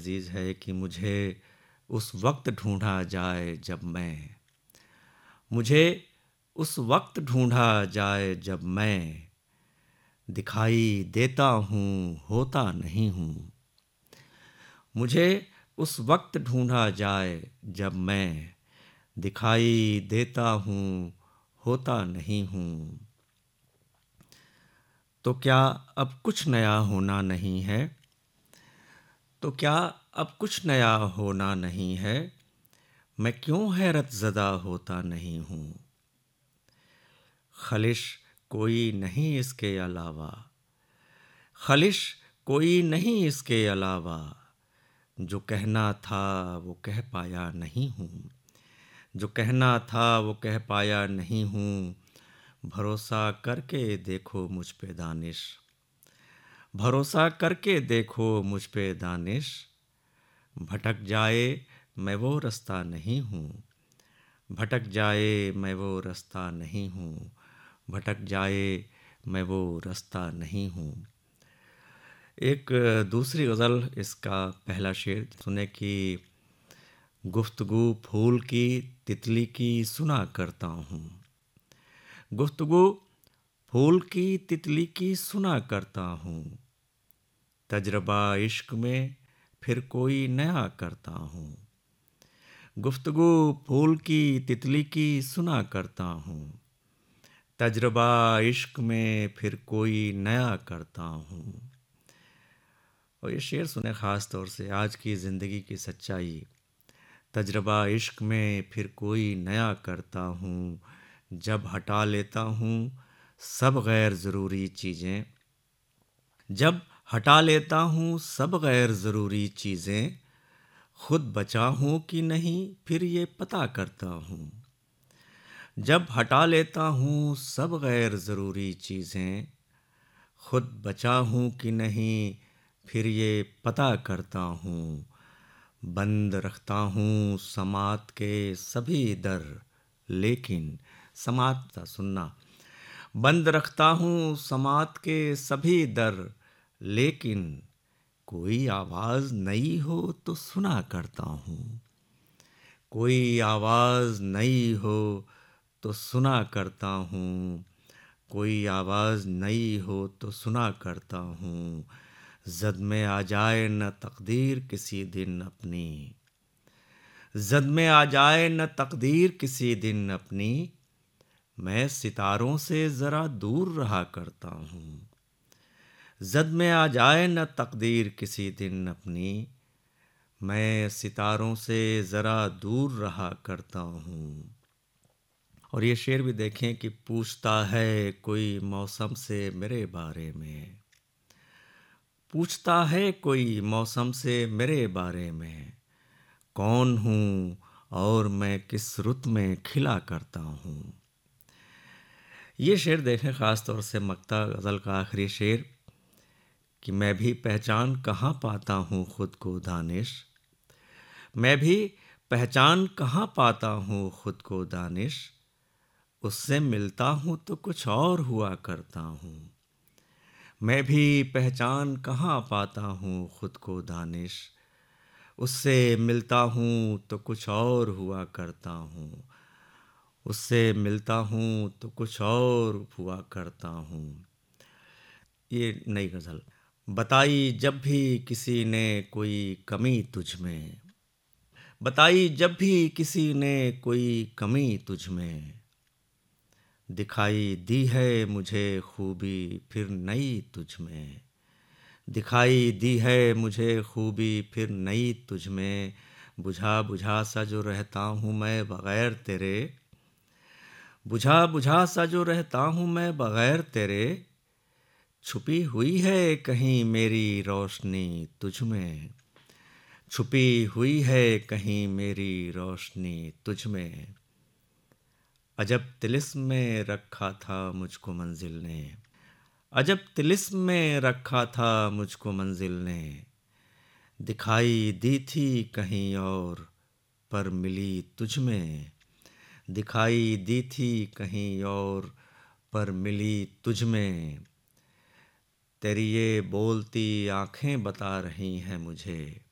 अजीज़ है कि मुझे उस वक्त ढूंढा जाए जब मुझे उस वक्त ढूंढा जाए जब मैं दिखाई देता हूँ होता नहीं हूँ। मुझे उस वक्त ढूंढा जाए जब मैं दिखाई देता हूँ होता नहीं हूँ। तो क्या अब कुछ नया होना नहीं है? तो क्या अब कुछ नया होना नहीं है? मैं क्यों हैरत ज़दा होता नहीं हूँ? ख़लिश कोई नहीं इसके अलावा, ख़लिश कोई नहीं इसके अलावा, जो कहना था वो कह पाया नहीं हूँ। जो कहना था वो कह पाया नहीं हूँ। भरोसा करके देखो मुझ पे दानिश, भरोसा करके देखो मुझ पे दानिश। भटक जाए मैं वो रास्ता नहीं हूँ, भटक जाए मैं वो रास्ता नहीं हूँ, भटक जाए मैं वो रास्ता नहीं हूँ। एक दूसरी गज़ल, इसका पहला शेर सुने कि गुफ्तगू फूल की तितली की सुना करता हूँ। गुफ्तगू फूल की तितली की सुना करता हूँ। तजरबा इश्क में फिर कोई नया करता हूँ। गुफ्तगू फूल की तितली की सुना करता हूँ। तजरबा इश्क में फिर कोई नया करता हूँ। और ये शेर सुने ख़ास तौर से आज की ज़िंदगी की सच्चाई। तजरबा इश्क में फिर कोई नया करता हूँ। जब हटा लेता हूँ सब गैर ज़रूरी चीज़ें, जब हटा लेता हूँ सब गैर ज़रूरी चीज़ें, खुद बचा हूँ कि नहीं फिर ये पता करता हूँ। जब हटा लेता हूँ सब गैर ज़रूरी चीज़ें, खुद बचा हूँ कि नहीं फिर ये पता करता हूँ। बंद रखता हूँ समात के सभी दर, लेकिन समात का सुनना। बंद रखता हूँ समात के सभी दर, लेकिन कोई आवाज़ नई हो तो सुना करता हूँ। कोई आवाज़ नई हो तो सुना करता हूँ। कोई आवाज़ नई हो तो सुना करता हूँ। ज़द में आ जाए न तकदीर किसी दिन अपनी, ज़द में आ जाए न तकदीर किसी दिन अपनी, मैं सितारों से ज़रा दूर रहा करता हूँ। ज़द में आ जाए न तकदीर किसी दिन अपनी, मैं सितारों से ज़रा दूर रहा करता हूँ। और ये शेर भी देखें कि पूछता है कोई मौसम से मेरे बारे में, पूछता है कोई मौसम से मेरे बारे में, कौन हूँ और मैं किस रुत में खिला करता हूँ। ये शेर देखें ख़ास तौर से मक्ता गज़ल का आखिरी शेर कि मैं भी पहचान कहाँ पाता हूँ खुद को दानिश, मैं भी पहचान कहाँ पाता हूँ खुद को दानिश, उससे मिलता हूँ तो कुछ और हुआ करता हूँ। मैं भी पहचान कहाँ पाता हूँ खुद को दानिश, उससे मिलता हूँ तो कुछ और हुआ करता हूँ। उससे मिलता हूँ तो कुछ और हुआ करता हूँ। ये नई गज़ल। बताई जब भी किसी ने कोई कमी तुझ में, बताई जब भी किसी ने कोई कमी तुझ में, दिखाई दी है मुझे खूबी फिर नई तुझ में, दिखाई दी है मुझे खूबी फिर नई तुझ में। बुझा बुझा सा जो रहता हूँ मैं बग़ैर तेरे, बुझा बुझा सा जो रहता हूँ मैं बग़ैर तेरे, छुपी हुई है कहीं मेरी रोशनी तुझ में, छुपी हुई है कहीं मेरी रोशनी तुझ में। अजब तिलिस्म में रखा था मुझको मंजिल ने, अजब तिलिस्म में रखा था मुझको मंजिल ने, दिखाई दी थी कहीं और पर मिली तुझ में, दिखाई दी थी कहीं और पर मिली तुझ में। तेरी ये बोलती आँखें बता रही हैं मुझे,